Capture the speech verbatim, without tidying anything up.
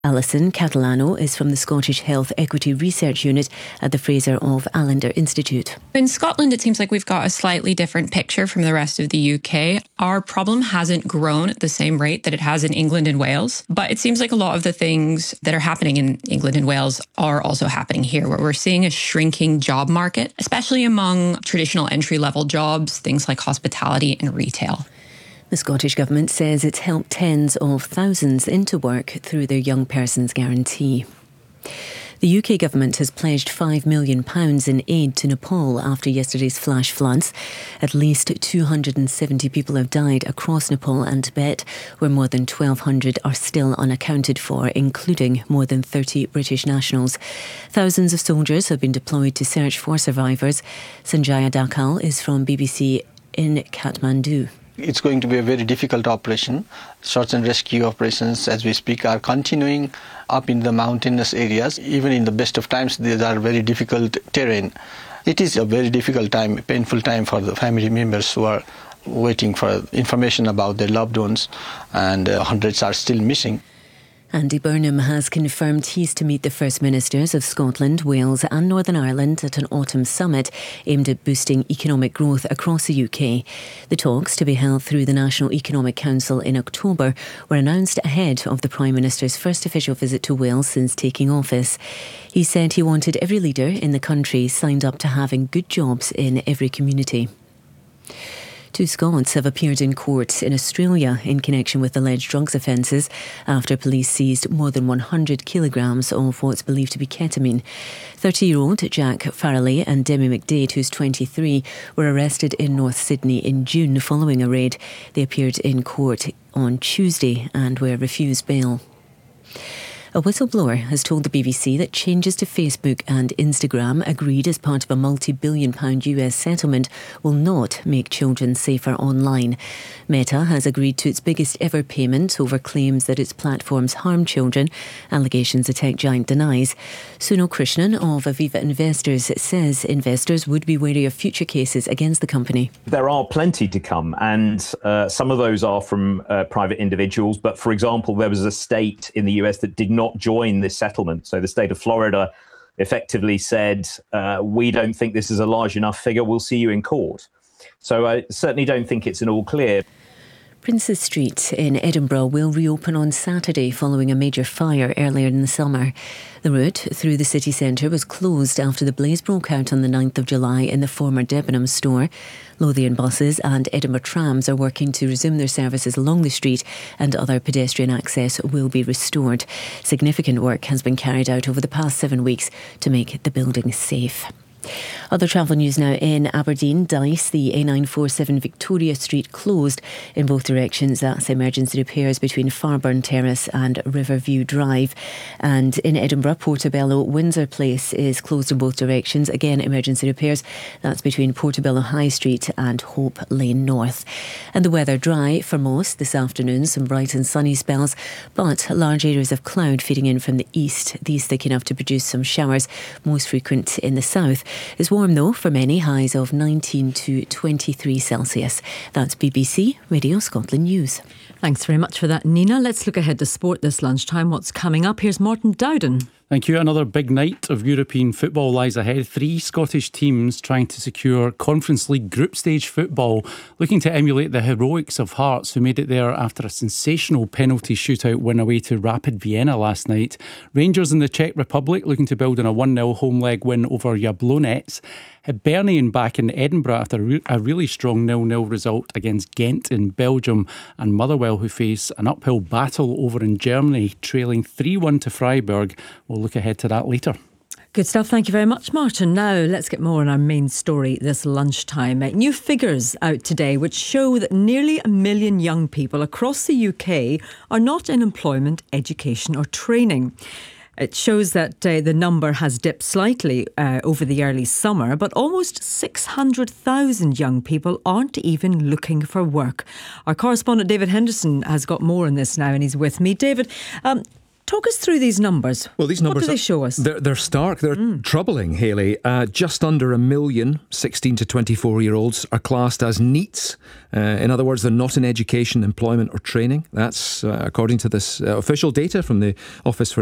Alison Catalano is from the Scottish Health Equity Research Unit at the Fraser of Allender Institute. In Scotland, it seems like we've got a slightly different picture from the rest of the U K. Our problem hasn't grown at the same rate that it has in England and Wales, but it seems like a lot of the things that are happening in England and Wales are also happening here, where we're seeing a shrinking job market, especially among traditional entry-level jobs, things like hospitality and retail. The Scottish Government says it's helped tens of thousands into work through their Young Persons Guarantee. The U K Government has pledged five million pounds in aid to Nepal after yesterday's flash floods. At least two hundred seventy people have died across Nepal and Tibet, where more than twelve hundred are still unaccounted for, including more than thirty British nationals. Thousands of soldiers have been deployed to search for survivors. Sanjaya Dakal is from B B C in Kathmandu. It's going to be a very difficult operation. Search and rescue operations, as we speak, are continuing up in the mountainous areas. Even in the best of times, these are very difficult terrain. It is a very difficult time, painful time for the family members who are waiting for information about their loved ones, and uh, hundreds are still missing. Andy Burnham has confirmed he's to meet the First Ministers of Scotland, Wales and Northern Ireland at an autumn summit aimed at boosting economic growth across the U K. The talks, to be held through the National Economic Council in October, were announced ahead of the Prime Minister's first official visit to Wales since taking office. He said he wanted every leader in the country signed up to having good jobs in every community. Two Scots have appeared in court in Australia in connection with alleged drugs offences after police seized more than one hundred kilograms of what's believed to be ketamine. thirty-year-old Jack Farrelly and Demi McDade, who's twenty-three, were arrested in North Sydney in June following a raid. They appeared in court on Tuesday and were refused bail. A whistleblower has told the B B C that changes to Facebook and Instagram, agreed as part of a multi-billion pound U S settlement, will not make children safer online. Meta has agreed to its biggest ever payment over claims that its platforms harm children, allegations the tech giant denies. Sunil Krishnan of Aviva Investors says investors would be wary of future cases against the company. There are plenty to come, and uh, some of those are from uh, private individuals. But for example, there was a state in the U S that did not not join this settlement. So the state of Florida effectively said, uh, we don't think this is a large enough figure, we'll see you in court. So I certainly don't think it's an all clear. Princes Street in Edinburgh will reopen on Saturday following a major fire earlier in the summer. The route through the city centre was closed after the blaze broke out on the ninth of July in the former Debenhams store. Lothian buses and Edinburgh trams are working to resume their services along the street, and other pedestrian access will be restored. Significant work has been carried out over the past seven weeks to make the building safe. Other travel news now in Aberdeen. Dice, the A nine forty-seven Victoria Street closed in both directions. That's emergency repairs between Farburn Terrace and Riverview Drive. And in Edinburgh, Portobello Windsor Place is closed in both directions. Again, emergency repairs. That's between Portobello High Street and Hope Lane North. And the weather dry for most this afternoon. Some bright and sunny spells, but large areas of cloud feeding in from the east. These thick enough to produce some showers, most frequent in the south. It's warm though for many, highs of nineteen to twenty-three Celsius. That's B B C Radio Scotland News. Thanks very much for that, Nina. Let's look ahead to sport this lunchtime. What's coming up? Here's Morton Dowden. Thank you. Another big night of European football lies ahead. Three Scottish teams trying to secure Conference League group stage football, looking to emulate the heroics of Hearts, who made it there after a sensational penalty shootout win away to Rapid Vienna last night. Rangers in the Czech Republic looking to build on a one nil home leg win over Jablonec. Hibernian back in Edinburgh after a really strong nil nil result against Ghent in Belgium, and Motherwell, who face an uphill battle over in Germany, trailing three one to Freiburg. We'll look ahead to that later. Good stuff. Thank you very much, Martin. Now, let's get more on our main story this lunchtime. New figures out today which show that nearly a million young people across the U K are not in employment, education or training. It shows that uh, the number has dipped slightly uh, over the early summer, but almost six hundred thousand young people aren't even looking for work. Our correspondent David Henderson has got more on this now, and he's with me. David, um, Talk us through these numbers. Well, these numbers what do they are, show us? They're, they're stark. They're mm. troubling, Hayley. Uh, just under a million sixteen to twenty-four year olds are classed as NEETs. Uh, in other words, they're not in education, employment or training. That's uh, according to this uh, official data from the Office for